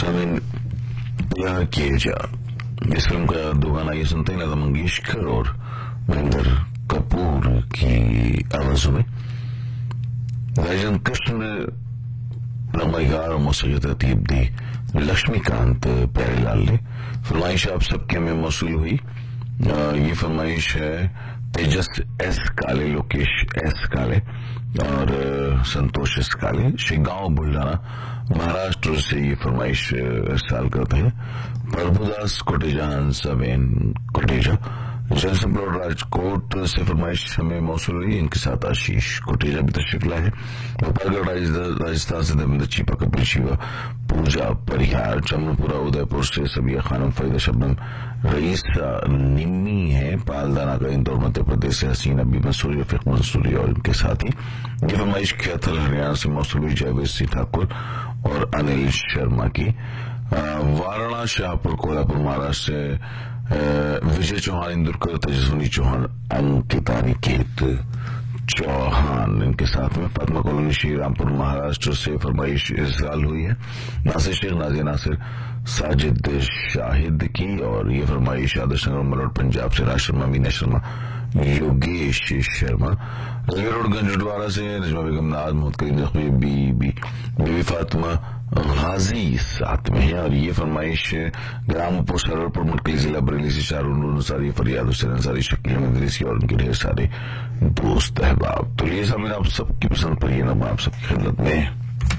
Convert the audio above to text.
सामीन प्यार किए जा, इस फिल्म का दो गाना ये सुनते हैं लता मंगेशकर और महेंद्र कपूर की आवाजों में। राजन कृष्ण ने लंबाईगार और मौसीकी तरतीब दी लक्ष्मीकांत प्यारेलाल ने। फरमाइश आप सबके में मौसूल हुई। ये फरमाइश है तेजस एस काले, लोकेश एस काले और संतोष एस काले, श्रीगांव बुल्ढाना महाराष्ट्र से ये फरमाइश इरसाल करते हैं। प्रभुदास कोटेजा, हंसाबेन कोटेजा जलसप्रोड राजकोट से फरमाइश हमें मौसूल हुई। इनके साथ आशीष कोटेजा भी तशरीफ लाए हैं। गोपालगढ़ राजस्थान से देवेंद्र चीपा, कपिल शिवा, पूजा परिहार, चमनपुरा उदयपुर से सबिया खानम, फरीदा शबनम, रईसा निम्मी है, पालदाना का इंदौर मध्य प्रदेश से हसीना बी मंसूरी, रफीक मंसूरी और इनके साथ ही ये फरमाइश कैथल हरियाणा से मौसूल हुई। जयवीर सिंह ठाकुर और अनिल शर्मा की। वारणा शाहपुर कोल्हापुर महाराष्ट्र से विजय चौहान, इंदुरकर, तेजस्विनी चौहान, अंकिता निकेत चौहान इनके साथ में। फातिमा कॉलोनी श्री रामपुर महाराष्ट्र से फरमाइश इरसाल हुई है। नासिर शेख, नाजिया नासिर, साजिद शाहिद की और ये फरमाइश आदर्श नगर मलोट पंजाब से राज शर्मा, मीना शर्मा, योगेश शर्मा। रेलवे रोड गंजडवाड़ा से नजमा बेगम, नाज मोहम्मद करीम जख्मी, बीबी फातिमा गाजी साथ में है और ये फरमाइश ग्रामपुर सरवरपुर मुटकली जिला बरेली से शाहरुन अंसारी, फरियाद हुसैन अंसारी, शकील मदरसी और उनके ढेर सारे दोस्त अहबाब। तो ये सब आप सबकी पसंद पर ये नगमा आप सबकी खिदमत में